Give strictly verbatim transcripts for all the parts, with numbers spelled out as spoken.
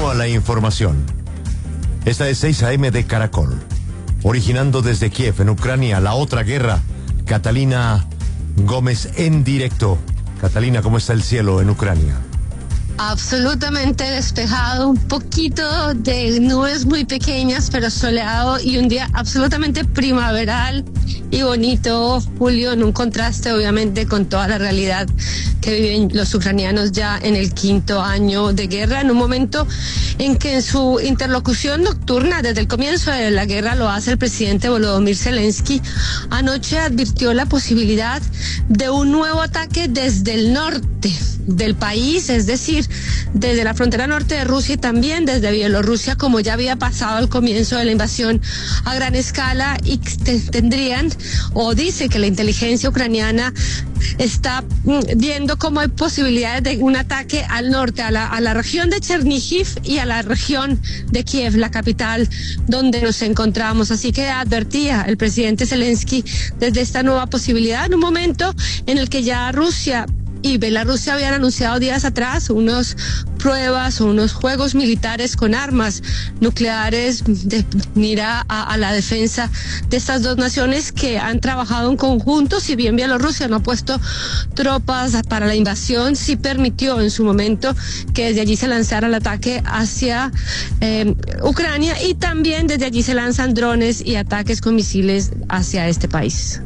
Continúa la información. Esta es seis a eme de Caracol. Originando desde Kiev, en Ucrania, la otra guerra. Catalina Gómez en directo. Catalina, ¿cómo está el cielo en Ucrania? Absolutamente despejado, un poquito de nubes muy pequeñas, pero soleado y un día absolutamente primaveral y bonito, Julio, en un contraste obviamente con toda la realidad que viven los ucranianos ya en el quinto año de guerra, en un momento en que en su interlocución nocturna desde el comienzo de la guerra lo hace el presidente Volodymyr Zelensky. Anoche advirtió la posibilidad de un nuevo ataque desde el norte del país, es decir, desde la frontera norte de Rusia y también desde Bielorrusia, como ya había pasado al comienzo de la invasión a gran escala, y tendrían, o dice que la inteligencia ucraniana está viendo cómo hay posibilidades de un ataque al norte, a la, a la región de Chernihiv y a la región de Kiev, la capital donde nos encontramos. Así que advertía el presidente Zelensky desde esta nueva posibilidad en un momento en el que ya Rusia y Bielorrusia habían anunciado días atrás unas pruebas o unos juegos militares con armas nucleares de mira a, a la defensa de estas dos naciones que han trabajado en conjunto. Si bien Bielorrusia no ha puesto tropas para la invasión, sí permitió en su momento que desde allí se lanzara el ataque hacia eh, Ucrania, y también desde allí se lanzan drones y ataques con misiles hacia este país.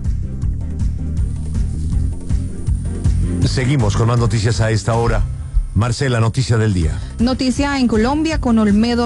Seguimos con más noticias a esta hora. Marcela, noticia del día. Noticia en Colombia con Olmedo,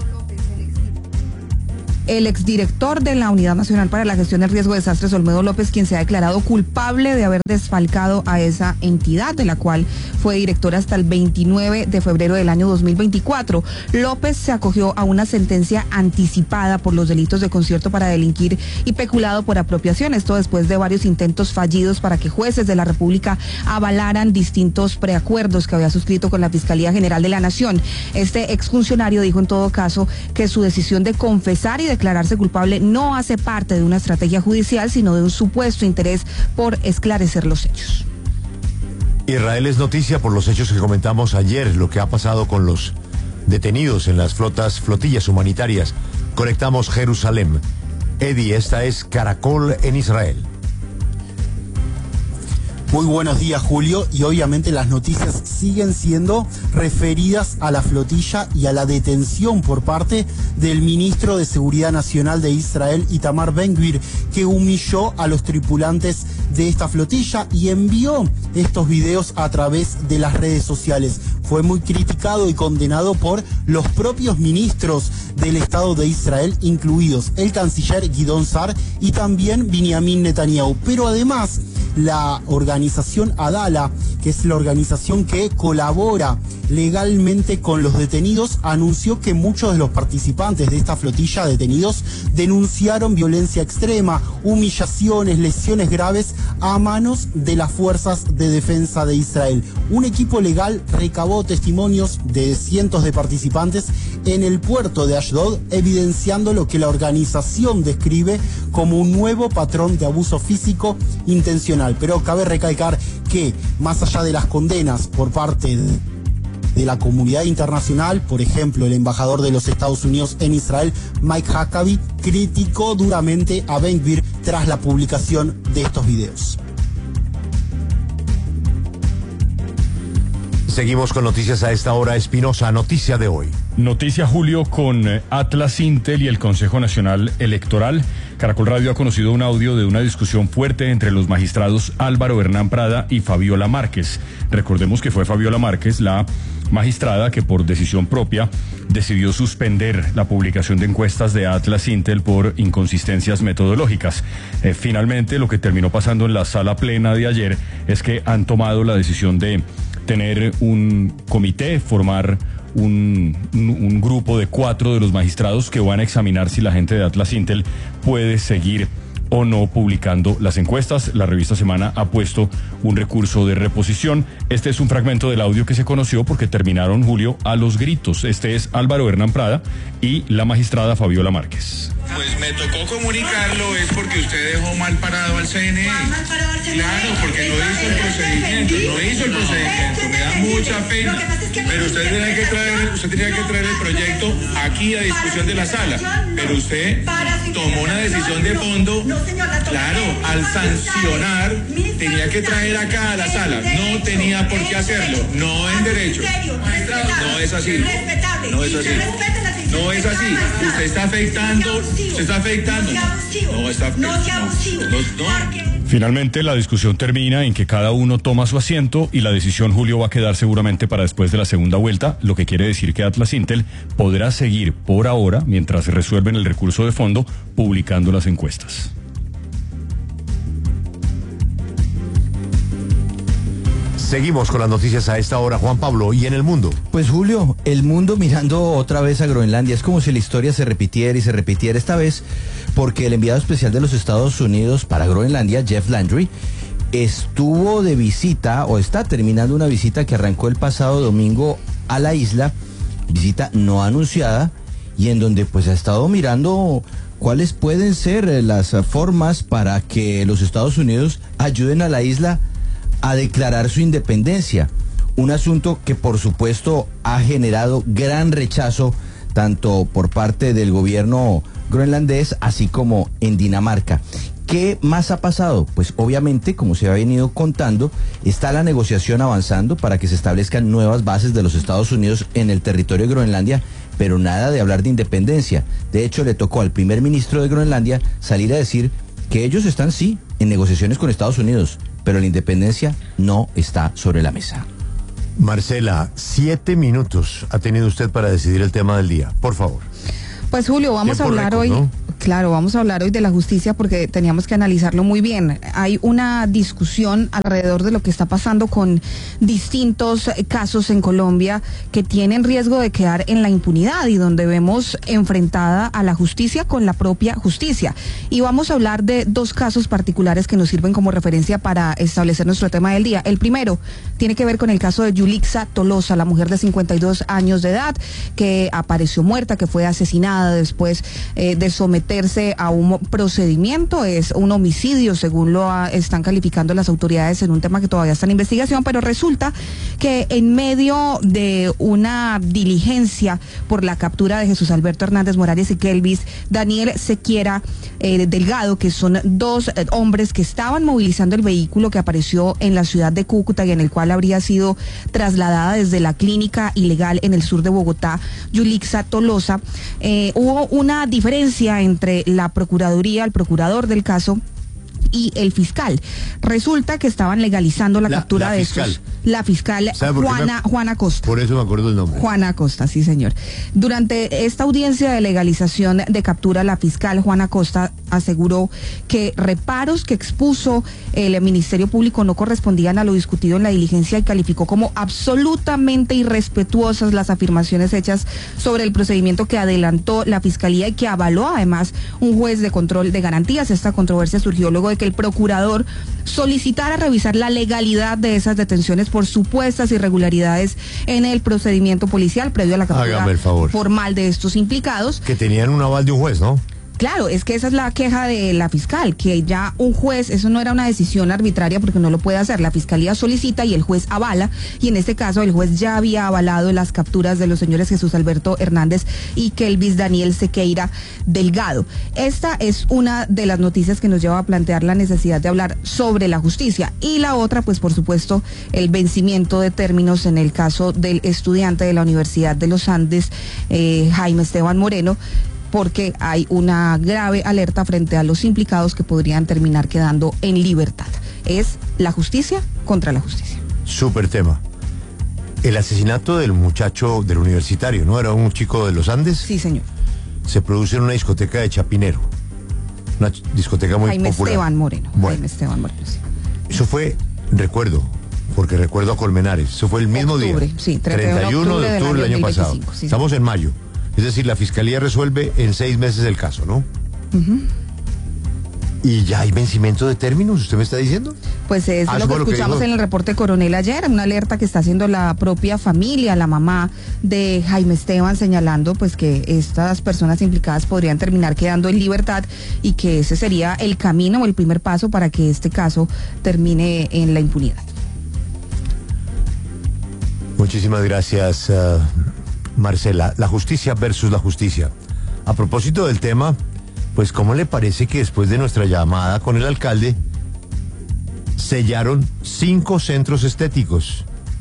el exdirector de la Unidad Nacional para la Gestión del Riesgo de Desastres, Olmedo López, quien se ha declarado culpable de haber desfalcado a esa entidad, de la cual fue director hasta el veintinueve de febrero del año dos mil veinticuatro. López se acogió a una sentencia anticipada por los delitos de concierto para delinquir y peculado por apropiación. Esto después de varios intentos fallidos para que jueces de la República avalaran distintos preacuerdos que había suscrito con la Fiscalía General de la Nación. Este exfuncionario dijo en todo caso que su decisión de confesar y de declararse culpable no hace parte de una estrategia judicial, sino de un supuesto interés por esclarecer los hechos. Israel es noticia por los hechos que comentamos ayer, lo que ha pasado con los detenidos en las flotas, flotillas humanitarias. Conectamos Jerusalén. Eddie, esta es Caracol en Israel. Muy buenos días, Julio, y obviamente las noticias siguen siendo referidas a la flotilla y a la detención por parte del ministro de Seguridad Nacional de Israel, Itamar Ben-Gvir, que humilló a los tripulantes de esta flotilla y envió estos videos a través de las redes sociales. Fue muy criticado y condenado por los propios ministros del Estado de Israel, incluidos el canciller Gidón Sa'ar y también Binyamin Netanyahu. Pero además, la organización Adala, que es la organización que colabora legalmente con los detenidos, anunció que muchos de los participantes de esta flotilla detenidos denunciaron violencia extrema, humillaciones, lesiones graves a manos de las fuerzas de defensa de Israel. Un equipo legal recabó testimonios de cientos de participantes en el puerto de Ashdod, evidenciando lo que la organización describe como un nuevo patrón de abuso físico intencional. Pero cabe recalcar que, más allá de las condenas por parte de, de la comunidad internacional, por ejemplo, el embajador de los Estados Unidos en Israel, Mike Huckabee, criticó duramente a Ben-Gvir tras la publicación de estos videos. Seguimos con noticias a esta hora. Espinosa, noticia de hoy. Noticia, Julio, con Atlas Intel y el Consejo Nacional Electoral. Caracol Radio ha conocido un audio de una discusión fuerte entre los magistrados Álvaro Hernán Prada y Fabiola Márquez. Recordemos que fue Fabiola Márquez la magistrada que por decisión propia decidió suspender la publicación de encuestas de Atlas Intel por inconsistencias metodológicas. Eh, finalmente, lo que terminó pasando en la sala plena de ayer es que han tomado la decisión de tener un comité, formar un, un, un grupo de cuatro de los magistrados que van a examinar si la gente de Atlas Intel puede seguir o no publicando las encuestas. La revista Semana ha puesto un recurso de reposición. Este es un fragmento del audio que se conoció porque terminaron, Julio, a los gritos. Este es Álvaro Hernán Prada y la magistrada Fabiola Márquez. Pues me tocó comunicarlo, es porque usted dejó mal parado al C N E. Claro, porque no hizo el procedimiento, no hizo el procedimiento, me da mucha pena. Pero usted tiene que traer, usted tenía que traer el proyecto aquí a discusión de la sala, pero usted tomó una decisión de fondo, claro, al sancionar, tenía que traer acá a la sala, no tenía por qué hacerlo, no en derecho. No es así, no es así, no es así, usted está afectando, usted está afectando, no está afectando, no, no, no. Finalmente la discusión termina en que cada uno toma su asiento y la decisión, Julio, va a quedar seguramente para después de la segunda vuelta, lo que quiere decir que Atlas Intel podrá seguir por ahora, mientras resuelven el recurso de fondo, publicando las encuestas. Seguimos con las noticias a esta hora, Juan Pablo, y en el mundo. Pues Julio, el mundo mirando otra vez a Groenlandia, es como si la historia se repitiera y se repitiera esta vez, porque el enviado especial de los Estados Unidos para Groenlandia, Jeff Landry, estuvo de visita, o está terminando una visita que arrancó el pasado domingo a la isla, visita no anunciada, y en donde pues ha estado mirando cuáles pueden ser las formas para que los Estados Unidos ayuden a la isla a declarar su independencia, un asunto que por supuesto ha generado gran rechazo tanto por parte del gobierno groenlandés así como en Dinamarca. ¿Qué más ha pasado? Pues obviamente, como se ha venido contando, está la negociación avanzando para que se establezcan nuevas bases de los Estados Unidos en el territorio de Groenlandia, pero nada de hablar de independencia. De hecho, le tocó al primer ministro de Groenlandia salir a decir que ellos están sí en negociaciones con Estados Unidos, pero la independencia no está sobre la mesa. Marcela, siete minutos ha tenido usted para decidir el tema del día, por favor. Pues Julio, vamos a hablar récord, hoy, ¿no? Claro, vamos a hablar hoy de la justicia porque teníamos que analizarlo muy bien. Hay una discusión alrededor de lo que está pasando con distintos casos en Colombia que tienen riesgo de quedar en la impunidad y donde vemos enfrentada a la justicia con la propia justicia. Y vamos a hablar de dos casos particulares que nos sirven como referencia para establecer nuestro tema del día. El primero tiene que ver con el caso de Yulixa Tolosa, la mujer de cincuenta y dos años de edad que apareció muerta, que fue asesinada después eh, de someterse a un procedimiento. Es un homicidio según lo a, están calificando las autoridades en un tema que todavía está en investigación, pero resulta que en medio de una diligencia por la captura de Jesús Alberto Hernández Morales y Kelvis Daniel Sequiera eh, Delgado, que son dos eh, hombres que estaban movilizando el vehículo que apareció en la ciudad de Cúcuta y en el cual habría sido trasladada desde la clínica ilegal en el sur de Bogotá, Yulixa Tolosa, eh, hubo una diferencia entre la Procuraduría, el procurador del caso y el fiscal. Resulta que estaban legalizando la, la captura la de fiscal. estos. La fiscal Juana, me... Juana Costa. Por eso me acuerdo el nombre. Juana Costa, sí señor. Durante esta audiencia de legalización de captura, la fiscal Juana Costa aseguró que reparos que expuso el Ministerio Público no correspondían a lo discutido en la diligencia y calificó como absolutamente irrespetuosas las afirmaciones hechas sobre el procedimiento que adelantó la Fiscalía y que avaló además un juez de control de garantías. Esta controversia surgió luego de que el procurador solicitara revisar la legalidad de esas detenciones por supuestas irregularidades en el procedimiento policial previo a la captura formal de estos implicados. Que tenían un aval de un juez, ¿no? Claro, es que esa es la queja de la fiscal, que ya un juez, eso no era una decisión arbitraria porque no lo puede hacer, la fiscalía solicita y el juez avala, y en este caso el juez ya había avalado las capturas de los señores Jesús Alberto Hernández y Kelvis Daniel Sequeira Delgado. Esta es una de las noticias que nos lleva a plantear la necesidad de hablar sobre la justicia, y la otra, pues por supuesto, el vencimiento de términos en el caso del estudiante de la Universidad de los Andes, eh, Jaime Esteban Moreno, porque hay una grave alerta frente a los implicados que podrían terminar quedando en libertad. Es la justicia contra la justicia. Súper tema. El asesinato del muchacho del universitario, ¿no? Era un chico de los Andes. Sí, señor. Se produce en una discoteca de Chapinero. Una discoteca muy Jaime popular. Esteban Moreno. Bueno, Jaime Esteban Moreno, sí. Eso fue, recuerdo, porque recuerdo a Colmenares. Eso fue el mismo octubre, día. Sí, treinta y uno de octubre del año pasado. Sí, Estamos en mayo. Es decir, la Fiscalía resuelve en seis meses el caso, ¿no? Uh-huh. ¿Y ya hay vencimiento de términos, usted me está diciendo? Pues es ah, lo que escuchamos que en el reporte Coronel ayer, una alerta que está haciendo la propia familia, la mamá de Jaime Esteban, señalando pues que estas personas implicadas podrían terminar quedando en libertad y que ese sería el camino o el primer paso para que este caso termine en la impunidad. Muchísimas gracias, uh, Marcela, la justicia versus la justicia. A propósito del tema, pues ¿cómo le parece que después de nuestra llamada con el alcalde sellaron cinco centros estéticos?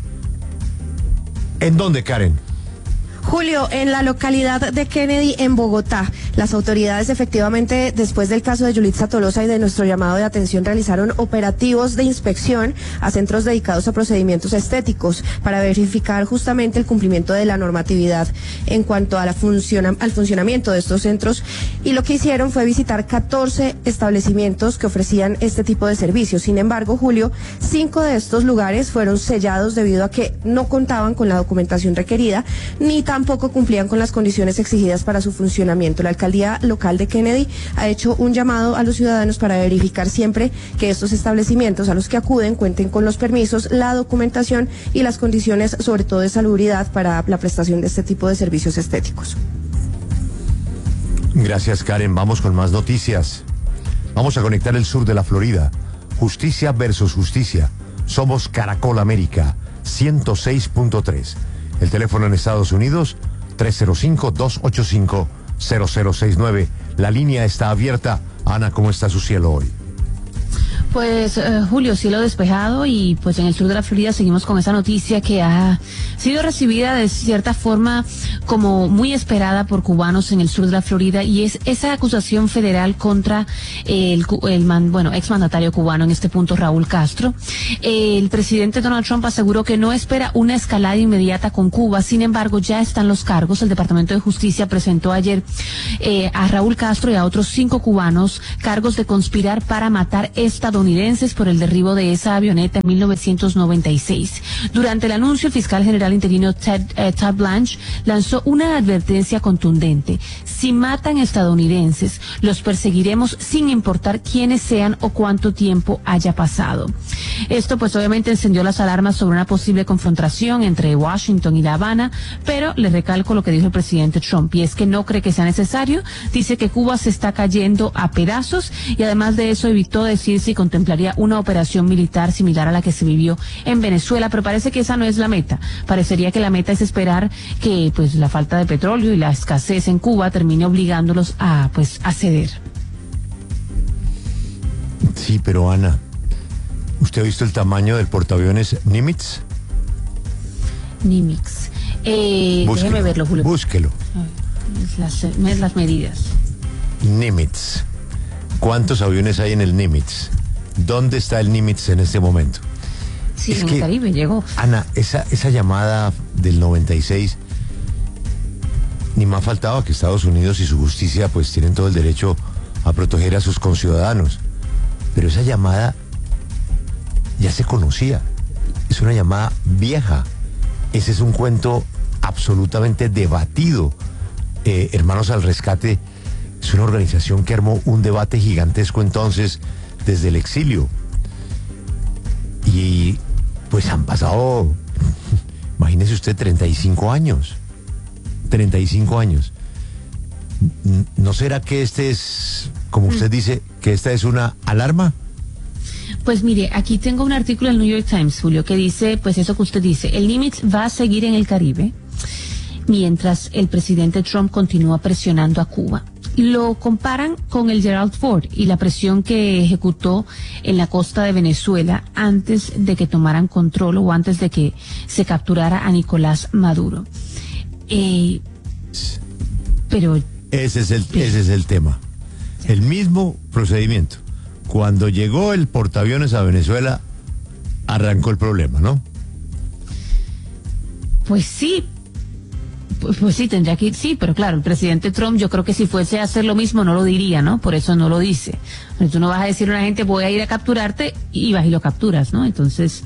¿En dónde, Karen? Julio, en la localidad de Kennedy, en Bogotá, las autoridades efectivamente, después del caso de Yulitza Tolosa y de nuestro llamado de atención, realizaron operativos de inspección a centros dedicados a procedimientos estéticos para verificar justamente el cumplimiento de la normatividad en cuanto a la funciona, al funcionamiento de estos centros, y lo que hicieron fue visitar catorce establecimientos que ofrecían este tipo de servicios. Sin embargo, Julio, cinco de estos lugares fueron sellados debido a que no contaban con la documentación requerida, ni tampoco cumplían con las condiciones exigidas para su funcionamiento. La alcaldía local de Kennedy ha hecho un llamado a los ciudadanos para verificar siempre que estos establecimientos a los que acuden cuenten con los permisos, la documentación y las condiciones, sobre todo de salubridad, para la prestación de este tipo de servicios estéticos. Gracias, Karen. Vamos con más noticias. Vamos a conectar el sur de la Florida. Justicia versus justicia. Somos Caracol América ciento seis punto tres. El teléfono en Estados Unidos, tres cero cinco, dos ocho cinco, cero cero seis nueve. La línea está abierta. Ana, ¿cómo está su cielo hoy? Pues eh, Julio, cielo despejado, y pues en el sur de la Florida seguimos con esa noticia que ha sido recibida de cierta forma como muy esperada por cubanos en el sur de la Florida, y es esa acusación federal contra el, el man, bueno, exmandatario cubano, en este punto Raúl Castro. El presidente Donald Trump aseguró que no espera una escalada inmediata con Cuba, sin embargo ya están los cargos. El Departamento de Justicia presentó ayer eh, a Raúl Castro y a otros cinco cubanos cargos de conspirar para matar estadounidenses por el derribo de esa avioneta en mil novecientos noventa y seis. Durante el anuncio, el fiscal general interino Ted, eh, Todd Blanche lanzó una advertencia contundente: si matan estadounidenses, los perseguiremos sin importar quiénes sean o cuánto tiempo haya pasado. Esto pues obviamente encendió las alarmas sobre una posible confrontación entre Washington y La Habana, pero le recalco lo que dijo el presidente Trump, y es que no cree que sea necesario. Dice que Cuba se está cayendo a pedazos, y además de eso evitó decir si contemplaría una operación militar similar a la que se vivió en Venezuela, pero parece que esa no es la meta. Parecería que la meta es esperar que pues la falta de petróleo y la escasez en Cuba termine obligándolos a pues a ceder. Sí, pero Ana, ¿usted ha visto el tamaño del portaaviones Nimitz? Nimitz. Eh, déjeme verlo, Julio. Búsquelo. Las, las medidas. Nimitz. ¿Cuántos aviones hay en el Nimitz? ¿Dónde está el Nimitz en este momento? Sí, es en que, el Caribe llegó. Ana, esa, esa llamada del noventa y seis, ni más faltaba que Estados Unidos y su justicia pues tienen todo el derecho a proteger a sus conciudadanos. Pero esa llamada ya se conocía. Es una llamada vieja. Ese es un cuento absolutamente debatido. Eh, Hermanos al Rescate es una organización que armó un debate gigantesco entonces desde el exilio. Y pues han pasado, imagínese usted, treinta y cinco años. treinta y cinco años. ¿No será que este es, como usted dice, que esta es una alarma? Pues mire, aquí tengo un artículo del New York Times, Julio, que dice, pues eso que usted dice, el Nimitz va a seguir en el Caribe mientras el presidente Trump continúa presionando a Cuba. Lo comparan con el Gerald Ford y la presión que ejecutó en la costa de Venezuela antes de que tomaran control o antes de que se capturara a Nicolás Maduro. Eh, pero ese es el ese es el tema. El mismo procedimiento. Cuando llegó el portaaviones a Venezuela, arrancó el problema, ¿no? Pues sí. Pues, pues sí, tendría que ir, sí, pero claro, el presidente Trump, yo creo que si fuese a hacer lo mismo no lo diría, ¿no? Por eso no lo dice. Pero tú no vas a decir a una gente, voy a ir a capturarte, y vas y lo capturas, ¿no? Entonces,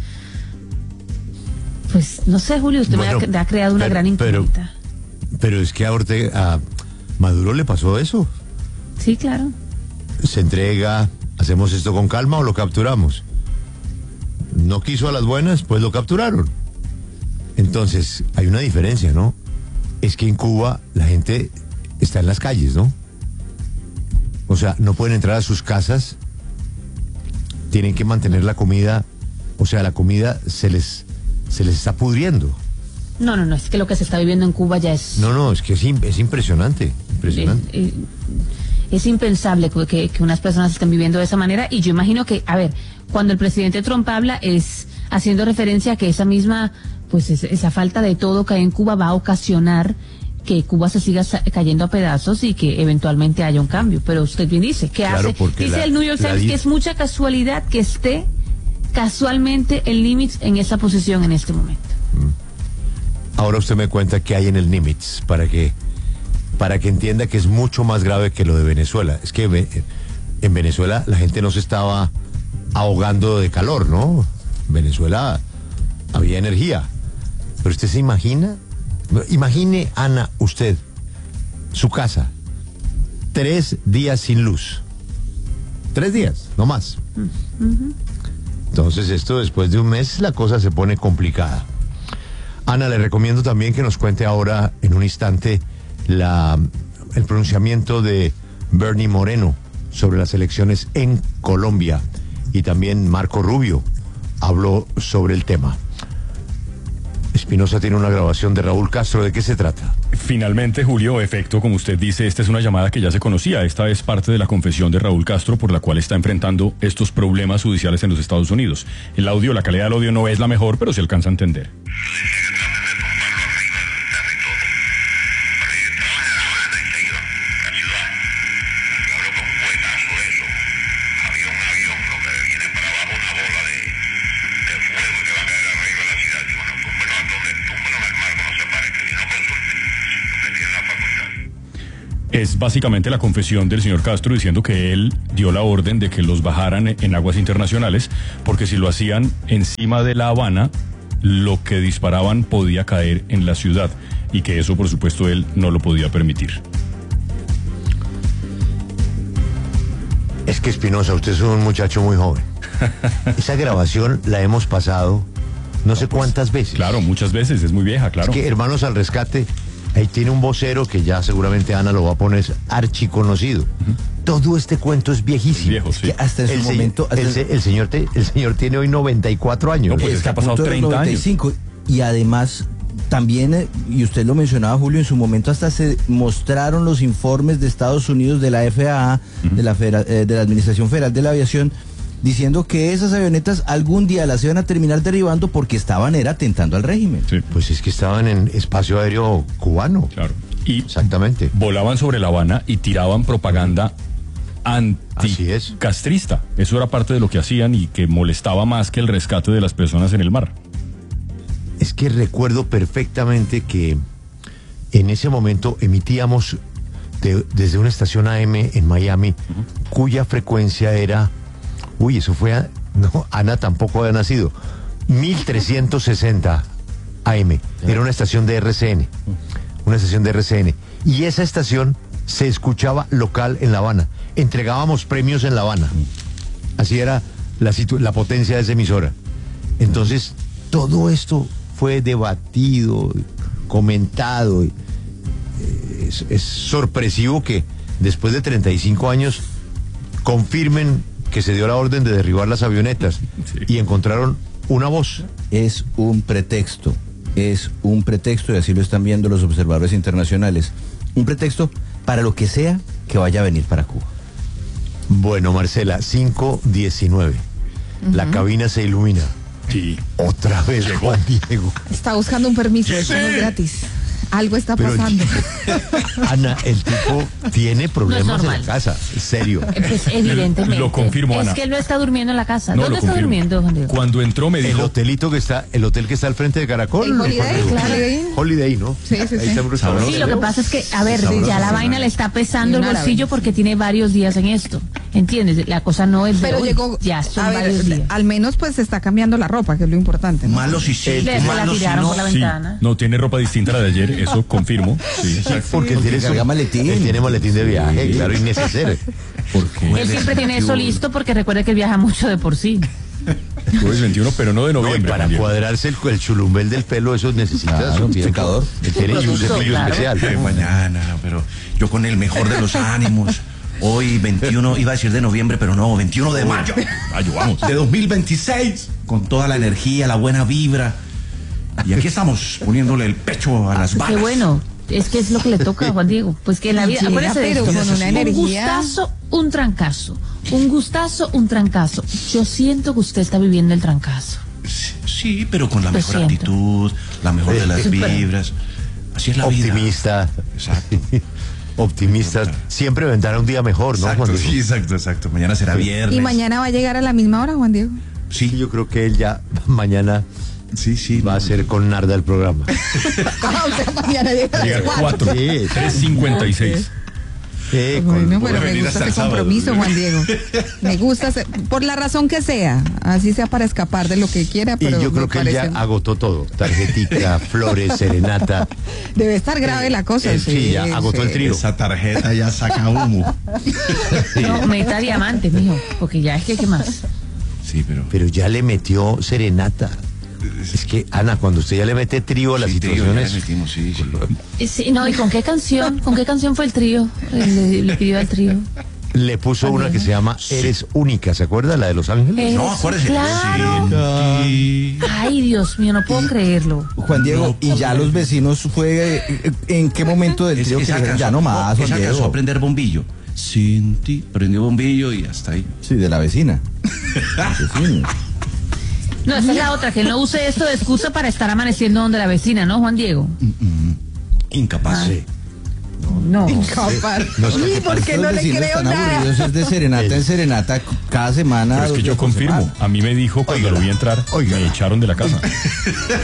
pues no sé, Julio, usted bueno, me ha, ha creado una pero, gran incógnita. Pero, pero es que a Ortega, a Maduro le pasó eso. Sí, claro. Se entrega, hacemos esto con calma o lo capturamos. No quiso a las buenas, pues lo capturaron. Entonces, hay una diferencia, ¿no? Es que en Cuba la gente está en las calles, ¿no? O sea, no pueden entrar a sus casas, tienen que mantener la comida, o sea, la comida se les, se les está pudriendo. No, no, no, es que lo que se está viviendo en Cuba ya es... No, no, es que es, es impresionante, impresionante. Es, es, es impensable que, que unas personas estén viviendo de esa manera, y yo imagino que, a ver, cuando el presidente Trump habla es haciendo referencia a que esa misma, pues es, esa falta de todo que hay en Cuba va a ocasionar que Cuba se siga cayendo a pedazos y que eventualmente haya un cambio. Pero usted bien dice, ¿qué Claro, hace? porque Dice la- el New York la Times di- que es mucha casualidad que esté casualmente el Nimitz en esa posición en este momento. Ahora usted me cuenta qué hay en el Nimitz para que para que entienda que es mucho más grave que lo de Venezuela. Es que ve- en Venezuela la gente no se estaba ahogando de calor, ¿no? En Venezuela había energía. Pero usted se imagina, imagine, Ana, usted, su casa, tres días sin luz. Tres días, no más. Entonces esto después de un mes la cosa se pone complicada. Ana, le recomiendo también que nos cuente ahora, en un instante, la, el pronunciamiento de Bernie Moreno sobre las elecciones en Colombia. Y también Marco Rubio habló sobre el tema. Espinosa tiene una grabación de Raúl Castro. ¿De qué se trata? Finalmente, Julio, efecto, como usted dice, esta es una llamada que ya se conocía. Esta es parte de la confesión de Raúl Castro por la cual está enfrentando estos problemas judiciales en los Estados Unidos. El audio, la calidad del audio no es la mejor, pero se alcanza a entender. Es básicamente la confesión del señor Castro diciendo que él dio la orden de que los bajaran en aguas internacionales, porque si lo hacían encima de La Habana, lo que disparaban podía caer en la ciudad, y que eso, por supuesto, él no lo podía permitir. Es que Espinosa, usted es un muchacho muy joven. Esa grabación la hemos pasado no sé cuántas veces. Claro, muchas veces, es muy vieja, claro. Es que Hermanos al Rescate, ahí tiene un vocero que ya seguramente Ana lo va a poner archiconocido. Uh-huh. Todo este cuento es viejísimo. Es viejo, sí. Que hasta en el su se- momento... hasta el, en- se- el señor te- el señor tiene hoy noventa y cuatro años. No, pues es que ha pasado punto de los treinta años. noventa y cinco. Y además, también, eh, y usted lo mencionaba, Julio, en su momento hasta se mostraron los informes de Estados Unidos, de la F A A, uh-huh. de, la federa- eh, de la Administración Federal de la Aviación, diciendo que esas avionetas algún día las iban a terminar derribando porque estaban era atentando al régimen. Sí. Pues es que estaban en espacio aéreo cubano. Claro. Y Exactamente. volaban sobre La Habana y tiraban propaganda Así es. anticastrista. Eso era parte de lo que hacían y que molestaba más que el rescate de las personas en el mar. Es que recuerdo perfectamente que en ese momento emitíamos de- desde una estación A M en Miami, uh-huh. cuya frecuencia era, uy, eso fue, a- no, Ana tampoco había nacido, mil trescientos sesenta A M. Era una estación de R C N, una estación de R C N. Y esa estación se escuchaba local en La Habana. Entregábamos premios en La Habana. Así era la, situ- la potencia de esa emisora. Entonces, todo esto fue debatido, comentado. Eh, Es, es sorpresivo que después de treinta y cinco años confirmen que se dio la orden de derribar las avionetas. Sí. Y encontraron una voz. Es un pretexto, es un pretexto, y así lo están viendo los observadores internacionales. Un pretexto para lo que sea que vaya a venir para Cuba. Bueno, Marcela, cinco diecinueve. Uh-huh. La cabina se ilumina. Sí. Otra vez Juan Diego. Está buscando un permiso, eso no es gratis. Algo está Pero el pasando. tipo- Ana, el tipo tiene problemas No es en la casa, serio. Pues evidentemente. Lo confirmo, Es Ana. que él no está durmiendo en la casa. No, ¿Dónde lo está confirmo. durmiendo, Juan Diego? Cuando entró me El dijo... hotelito que está, el hotel que está al frente de Caracol. El Holiday, claro. Holiday, ¿no? Sí, sí, Ahí sí. está un restaurante. Sí, lo que pasa es que, a ver, Sabroso. ya la vaina le está pesando Y el un bolsillo árabe. porque tiene varios días en esto. ¿Entiendes? La cosa no es de Pero hoy, llegó, ya son a varios ver, días. al menos pues se está cambiando la ropa, que es lo importante, ¿no? Malo si sí, Le- se la malo si tiraron no. por la Sí, ventana. no tiene ropa distinta a la de ayer, eso confirmo. Sí. Porque él tiene, su- carga maletín. él tiene maletín de viaje, Sí. claro, innecesario. Él siempre tiene eso listo porque recuerda que él viaja mucho de por sí. Jueves veintiuno, pero no de No, y noviembre. para también. cuadrarse el, el chulumbel del pelo, eso necesita Claro, su un tiempo. secador. Él tiene y un Producto, cepillo claro. Eh, especial. mañana, pero yo con el mejor de los ánimos. Hoy veintiuno, iba a decir de noviembre, pero no, veintiuno de mayo. Mayo, vamos. De dos mil veintiséis. Con toda la energía, la buena vibra. Y aquí estamos, poniéndole el pecho a las balas. Qué bueno. Es que es lo que le toca a Juan Diego. Pues que en la vida, Llega, acuérdese de pero esto. con una Un energía. gustazo, un trancazo. Un gustazo, un trancazo. Yo siento que usted está viviendo el trancazo. Sí, sí, pero con la Lo mejor siento. actitud, la mejor de las Sí, pero- vibras. Así es la vida. Optimista. Exacto. Optimista. Siempre vendrá un día mejor, ¿no, Exacto, Juan Diego? sí, exacto, exacto. Mañana será viernes. Y mañana va a llegar a la misma hora, Juan Diego. Sí, Yo creo que él ya mañana sí, sí. va a ser con Narda el programa. Ah, o sea, mañana llega a las Llegar cuatro. cuatro, Sí. tres cincuenta y seis. Eh, con- Bueno, puede pero me venir gusta hasta ese el sábado. compromiso, Juan Diego. Me gusta, ese- por la razón que sea, así sea para escapar de lo que quiera, y pero yo creo me que él ya parece- agotó todo. Tarjetica, flores, serenata. debe estar grave la cosa. Eh, sí, ya agotó el trío. Esa tarjeta ya saca humo. No, meta diamantes, mijo. Porque ya es que, ¿qué más? Sí, pero. Pero ya le metió serenata. Es que, Ana, cuando usted ya le mete trío a las Sí, tío, ya le situaciones, metimos, sí, sí. Eh, Sí, no, ¿y con qué canción? ¿Con qué canción fue el trío? Eh, Le, le pidió al trío. le puso una que se llama Eres Única, ¿se acuerda? La de Los Ángeles. No, Eres- acuérdese. Claro. Sí. Ay, Dios mío, no puedo creerlo. Juan Diego, y ya los vecinos fue eh, ¿en qué momento del Es- trío que esa dijeron, alcanzó- ya no más, esa Juan alcanzó a Diego? aprender bombillo. Sin ti, prendió bombillo y hasta ahí. Sí, de la vecina. Vecino. No, esa es la otra, que él no use esto de excusa para estar amaneciendo donde la vecina, ¿no, Juan Diego? Incapaz. Sí. No. Capaz. No es ¿Y por qué Los no le vecinos creo están nada? aburridos, es de serenata en serenata cada semana. Pero es que dos yo días por confirmo. semana. A mí me dijo cuando Óigala, lo vi entrar, óigala. me echaron de la casa.